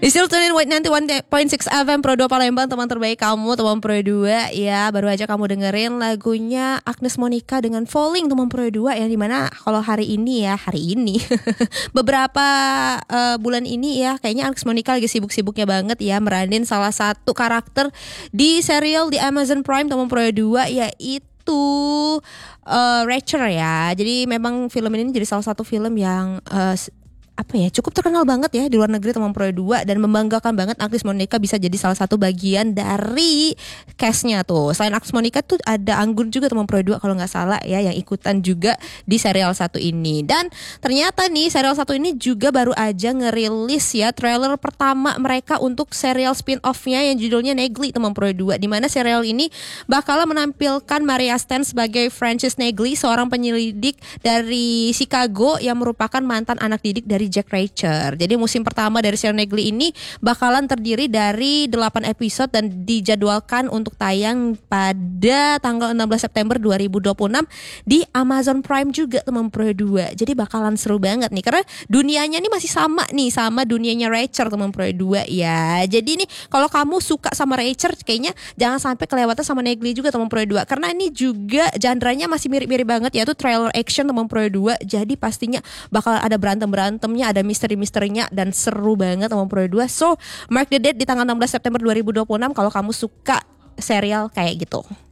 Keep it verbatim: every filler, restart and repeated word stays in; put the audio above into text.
Still tune in White ninety-one point six F M Pro dua Palembang, teman terbaik kamu, teman Pro dua. Ya, baru aja kamu dengerin lagunya Agnes Monica dengan Falling, teman Pro dua, yang dimana kalau hari ini ya, hari ini beberapa uh, bulan ini ya, kayaknya Agnes Monica lagi sibuk-sibuknya banget ya meranin salah satu karakter di serial di Amazon Prime teman Pro dua, yaitu uh, Rachel ya. Jadi memang film ini jadi salah satu film yang uh, apa ya, cukup terkenal banget ya di luar negeri teman Pro dua, dan membanggakan banget Agnes Monica bisa jadi salah satu bagian dari castnya tuh. Selain Agnes Monica tuh ada Anggun juga teman Pro dua kalau nggak salah ya, yang ikutan juga di serial satu ini. Dan ternyata nih serial satu ini juga baru aja ngerilis ya trailer pertama mereka untuk serial spin-off-nya yang judulnya Negli teman Pro dua, di mana serial ini bakalan menampilkan Maria Stan sebagai Frances Negli, seorang penyelidik dari Chicago yang merupakan mantan anak didik dari Jack Reacher. Jadi musim pertama dari serial Negli ini bakalan terdiri dari delapan episode dan dijadwalkan untuk tayang pada tanggal enam belas September dua ribu dua puluh enam di Amazon Prime juga teman Pro dua. Jadi bakalan seru banget nih, karena dunianya nih masih sama nih sama dunianya Reacher teman Pro dua ya. Jadi nih kalau kamu suka sama Reacher, kayaknya jangan sampai kelewatan sama Negli juga teman Pro dua, karena ini juga genre-nya masih mirip-mirip banget, yaitu trailer action teman Pro dua. Jadi pastinya bakal ada berantem-berantemnya, ada misteri-misterinya, dan seru banget teman Pro dua. So mark the date di tanggal enam belas September dua ribu dua puluh enam kalau kamu suka serial kayak gitu.